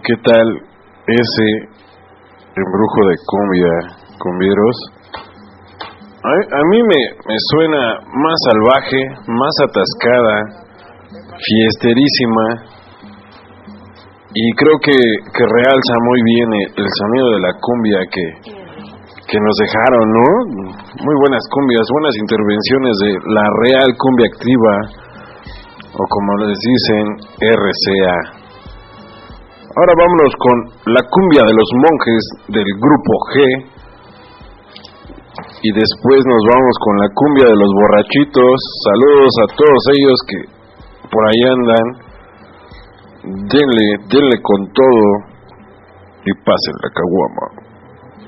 ¿Qué tal ese embrujo de cumbia, cumbieros? A mí me suena más salvaje, más atascada, fiesterísima, y creo que realza muy bien el sonido de la cumbia que nos dejaron, ¿no? Muy buenas cumbias, buenas intervenciones de la real cumbia activa, o como les dicen, RCA. Ahora vámonos con la cumbia de los monjes del grupo G, y después nos vamos con la cumbia de los borrachitos. Saludos a todos ellos que por ahí andan. Denle con todo y pasen la caguama.